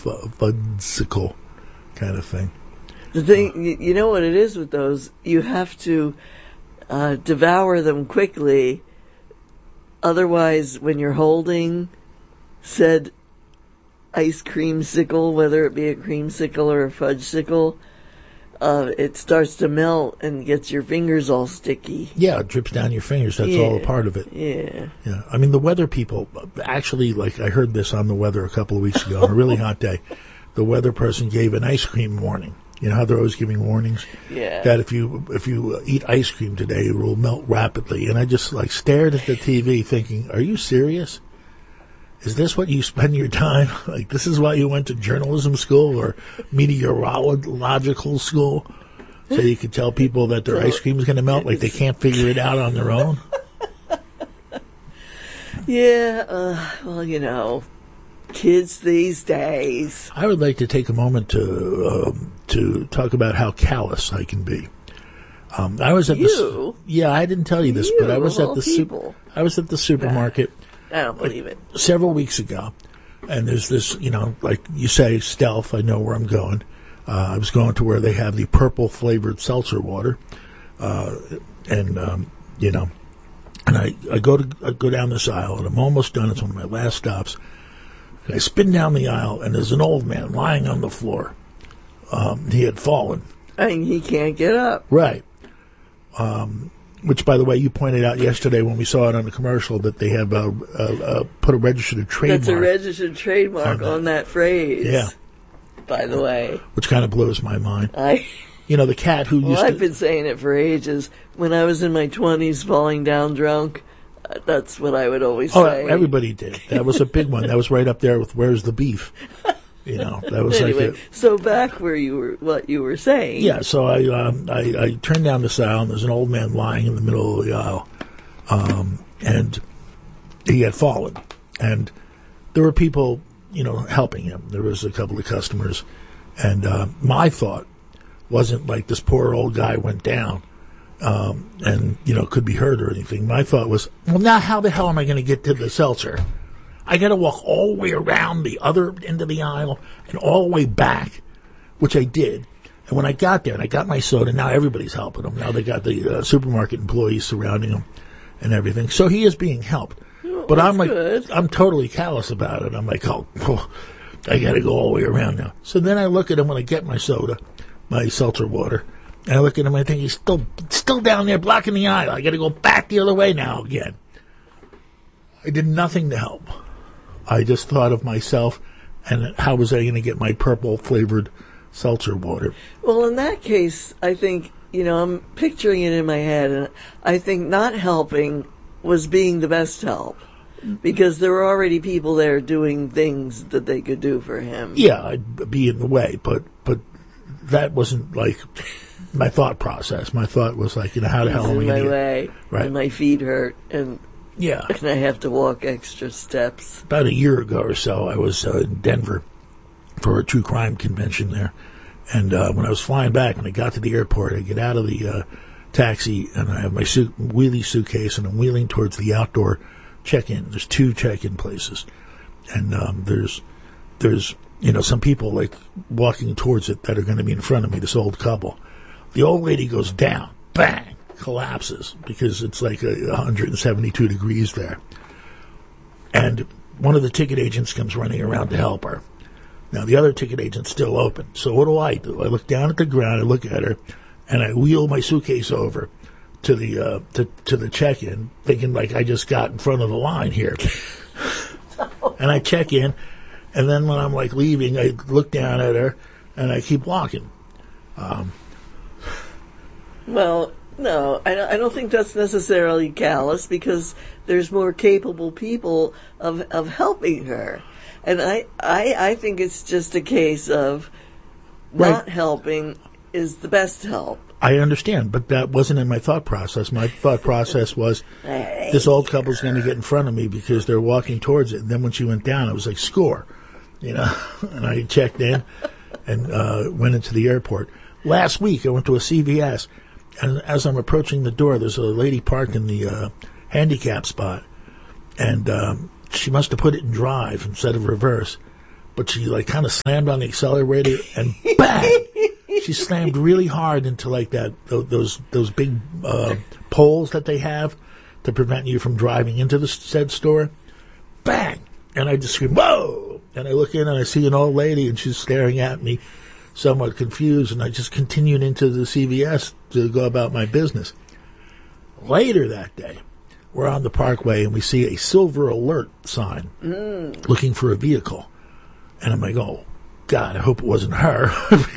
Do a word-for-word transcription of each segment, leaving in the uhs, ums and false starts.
fudsicle kind of thing. The thing, you, you know what it is with those? You have to uh, devour them quickly. Otherwise, when you're holding said ice creamsicle, whether it be a creamsicle or a fudgesicle, uh, it starts to melt and gets your fingers all sticky. Yeah, it drips down your fingers. That's yeah. all a part of it. Yeah. Yeah. I mean, the weather people, actually, like I heard this on the weather a couple of weeks ago on a really hot day. The weather person gave an ice cream warning. You know how they're always giving warnings? Yeah. That if you if you eat ice cream today, it will melt rapidly. And I just like stared at the T V thinking, are you serious? Is this what you spend your time? Like, this is why you went to journalism school or meteorological school? So you could tell people that their ice cream is going to melt, like they can't figure it out on their own? Yeah, uh, well, you know, kids these days. I would like to take a moment to um, to talk about how callous I can be. Um, I was at you? the yeah. I didn't tell you this, you, but I was at the people. Su- I was at the supermarket. I don't believe it. Several weeks ago, and there's this, you know, like you say, stealth. I know where I'm going. Uh, I was going to where they have the purple flavored seltzer water, uh, and um, you know, and I, I go to I go down this aisle, and I'm almost done. It's one of my last stops. And I spin down the aisle, and there's an old man lying on the floor. Um, he had fallen. And he can't get up. Right. Um, which, by the way, you pointed out yesterday when we saw it on the commercial that they have uh, uh, uh, put a registered trademark. That's a registered trademark on that, on that phrase. Yeah. By the way. Which kind of blows my mind. I... You know, the cat who well, used to... I've been saying it for ages. When I was in my twenties falling down drunk, uh, that's what I would always oh, say. Everybody did. That was a big one. That was right up there with Where's the Beef? You know, that was anyway, like a, so back where you were, what you were saying. Yeah, so I, um, I I turned down this aisle, and there's an old man lying in the middle of the aisle, um, and he had fallen, and there were people, you know, helping him. There was a couple of customers, and uh, my thought wasn't like this poor old guy went down, um, and you know could be hurt or anything. My thought was, well, now how the hell am I going to get to the seltzer? I got to walk all the way around the other end of the aisle and all the way back, which I did. And when I got there and I got my soda, now everybody's helping him. Now they got the uh, supermarket employees surrounding him and everything. So he is being helped. Well, but I'm like, good. I'm totally callous about it. I'm like, oh, oh I got to go all the way around now. So then I look at him when I get my soda, my seltzer water, and I look at him and I think he's still, still down there blocking the aisle. I got to go back the other way now again. I did nothing to help. I just thought of myself and how was I going to get my purple flavored seltzer water. Well, in that case, I think, you know, I'm picturing it in my head, and I think not helping was being the best help because there were already people there doing things that they could do for him. Yeah, I'd be in the way, but but that wasn't like my thought process. My thought was like, you know, how the He's hell am I in going my to way, get... Right. and my feet hurt, and yeah, and I have to walk extra steps. About a year ago or so, I was uh, in Denver for a true crime convention there. And uh, when I was flying back, when I got to the airport, I get out of the uh, taxi, and I have my suit, wheelie suitcase, and I'm wheeling towards the outdoor check-in. There's two check-in places. And um, there's, there's you know, some people, like, walking towards it that are going to be in front of me, this old couple. The old lady goes down. Bang! Collapses because it's like a one hundred seventy-two degrees there. And one of the ticket agents comes running around to help her. Now, the other ticket agent's still open. So what do I do? I look down at the ground, I look at her, and I wheel my suitcase over to the uh, to, to the check-in, thinking like I just got in front of the line here. And I check in, and then when I'm like leaving, I look down at her, and I keep walking. Um, well... No, I, I don't think that's necessarily callous because there's more capable people of of helping her. And I, I, I think it's just a case of right. not helping is the best help. I understand, but that wasn't in my thought process. My thought process was this old couple's going to get in front of me because they're walking towards it. And then when she went down, I was like, score, you know. And I checked in and uh, went into the airport. Last week, I went to a C V S. And as I'm approaching the door, there's a lady parked in the uh, handicap spot. And um, she must have put it in drive instead of reverse. but she like kind of slammed on the accelerator and bang! She slammed really hard into like that those those big uh, poles that they have to prevent you from driving into the said store. Bang! And I just scream, whoa! And I look in and I see an old lady and she's staring at me, somewhat confused, and I just continued into the C V S to go about my business. Later that day, we're on the Parkway and we see a silver alert sign mm. looking for a vehicle. And I'm like, oh, God, I hope it wasn't her.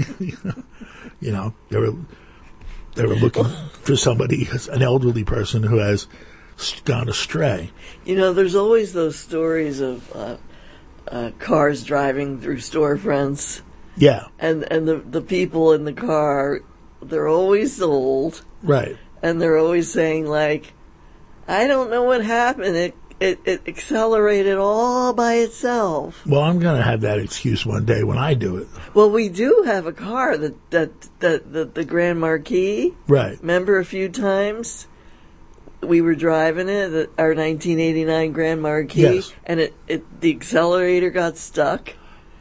You know, they were, they were looking for somebody, an elderly person who has gone astray. You know, there's always those stories of uh, uh, cars driving through storefronts. Yeah. And and the, the people in the car, they're always old. Right. And they're always saying, like, I don't know what happened. It it, it accelerated all by itself. Well, I'm going to have that excuse one day when I do it. Well, we do have a car, that that, that, that the Grand Marquis. Right. Remember a few times we were driving it, the, our nineteen eighty-nine Grand Marquis, yes. and it, it the accelerator got stuck.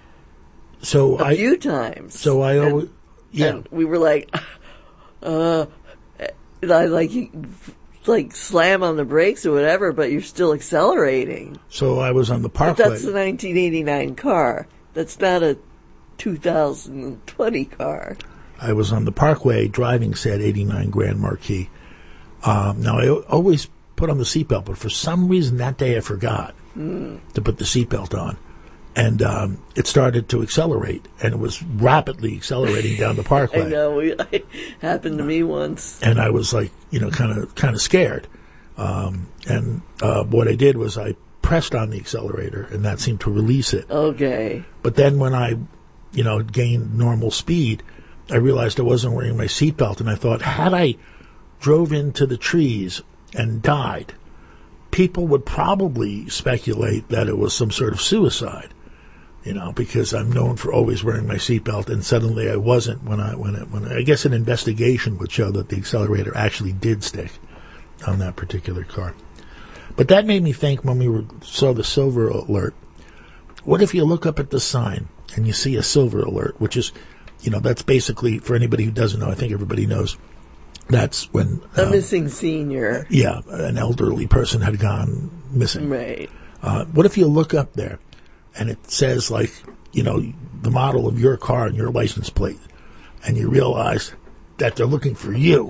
So a I, few times. So I always, and, yeah. And we were like, uh, I like you, like slam on the brakes or whatever, but you're still accelerating. So I was on the Parkway. But that's the nineteen eighty-nine car. That's not a two thousand twenty car. I was on the Parkway driving said eighty-nine Grand Marquis. Um, now I always put on the seatbelt, but for some reason that day I forgot mm. to put the seatbelt on. And um, it started to accelerate, and it was rapidly accelerating down the Parkway. I know, it happened to me once. And I was like, you know, kind of kind of scared. Um, and uh, what I did was I pressed on the accelerator, and that seemed to release it. Okay. But then when I, you know, gained normal speed, I realized I wasn't wearing my seatbelt, and I thought, had I drove into the trees and died, people would probably speculate that it was some sort of suicide. You know, because I'm known for always wearing my seatbelt, and suddenly I wasn't when I when it, when I guess an investigation would show that the accelerator actually did stick on that particular car. But that made me think when we were, saw the silver alert. What if you look up at the sign and you see a silver alert, which is, you know, that's basically, for anybody who doesn't know, I think everybody knows, that's when a um, missing senior. Yeah, an elderly person had gone missing. Right. Uh, what if you look up there? And it says, like, you know, the model of your car and your license plate. And you realize that they're looking for you.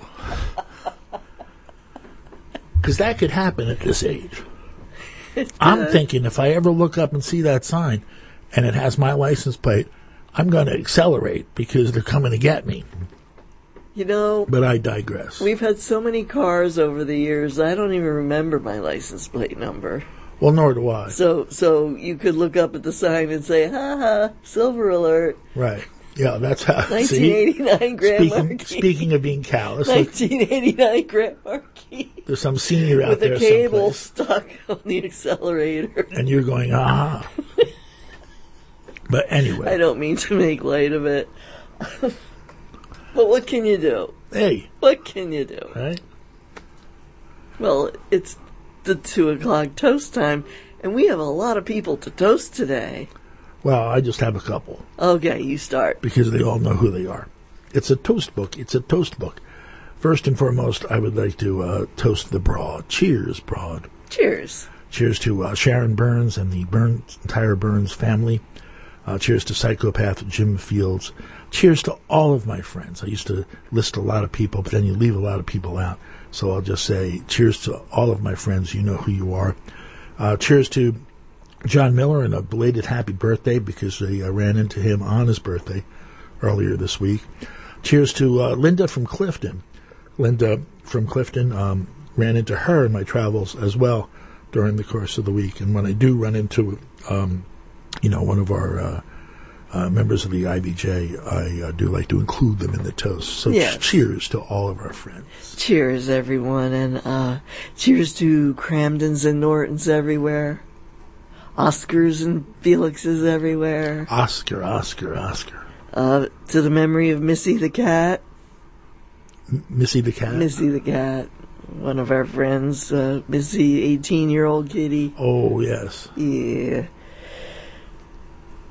Because that could happen at this age. I'm thinking if I ever look up and see that sign and it has my license plate, I'm going to accelerate because they're coming to get me. You know. But I digress. We've had so many cars over the years, I don't even remember my license plate number. Well, nor do I. So so you could look up at the sign and say, ha ha, silver alert. Right. Yeah, that's how. nineteen eighty-nine see, Grand speaking, Marquis. Speaking of being callous. nineteen eighty-nine Grand Marquis. There's some senior out with there With a cable someplace. stuck on the accelerator. And you're going, ah. But anyway. I don't mean to make light of it. But what can you do? Hey. What can you do? Right? Well, it's the two o'clock toast time, and we have a lot of people to toast today. Well, I just have a couple. Okay, you start. Because they all know who they are. It's a toast book. It's a toast book. First and foremost, I would like to uh, toast the Broad. Cheers, Broad. Cheers. Cheers to uh, Sharon Burns and the Burns, entire Burns family. Uh, cheers to psychopath Jim Fields. Cheers to all of my friends. I used to list a lot of people, but then you leave a lot of people out. So I'll just say cheers to all of my friends. You know who you are. Uh, cheers to John Miller and a belated happy birthday because I uh, ran into him on his birthday earlier this week. Cheers to uh, Linda from Clifton. Linda from Clifton, um, ran into her in my travels as well during the course of the week. And when I do run into, um, you know, one of our uh, uh, members of the I B J, I uh, do like to include them in the toast. So yes. ch- cheers to all of our friends. Cheers, everyone. And uh, cheers to Cramdens and Nortons everywhere. Oscars and Felixes everywhere. Oscar, Oscar, Oscar. Uh, to the memory of Missy the cat. M- Missy the cat? Missy the cat. One of our friends, uh, Missy, eighteen-year-old kitty. Oh, yes. Yeah.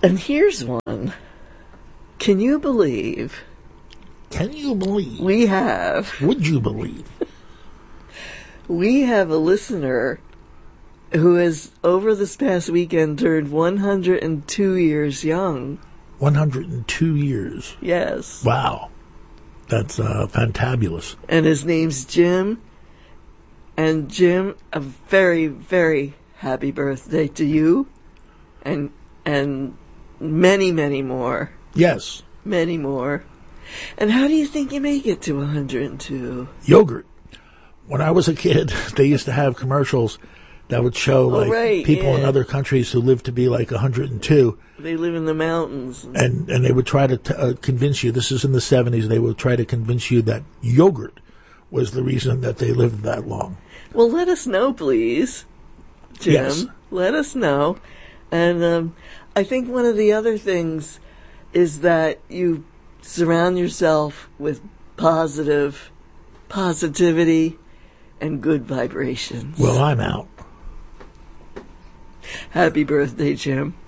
And here's one. Can you believe Can you believe? we have Would you believe? we have a listener who has over this past weekend turned one hundred two years young. one hundred two years. Yes. Wow. That's uh, fantabulous. And his name's Jim. And Jim, a very, very happy birthday to you. And and many, many more. Yes. Many more. And how do you think you make it to one hundred two? Yogurt. When I was a kid, they used to have commercials that would show Oh, like right, people in yeah. other countries who lived to be like one hundred two, They live in the mountains. and and they would try to t- uh, convince you. This is in the seventies. They would try to convince you that yogurt was the reason that they lived that long. Well, let us know, please, Jim. Yes. Let us know. And um, I think one of the other things is that you surround yourself with positive, positivity, and good vibrations. Well, I'm out. Happy birthday, Jim.